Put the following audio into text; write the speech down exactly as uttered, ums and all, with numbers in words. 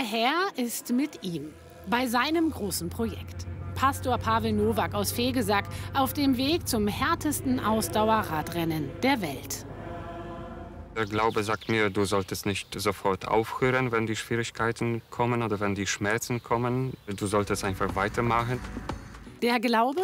Herr ist mit ihm bei seinem großen Projekt. Pastor Pavel Nowak aus Vegesack auf dem Weg zum härtesten Ausdauerradrennen der Welt. Der Glaube sagt mir, du solltest nicht sofort aufhören, wenn die Schwierigkeiten kommen oder wenn die Schmerzen kommen. Du solltest einfach weitermachen. Der Glaube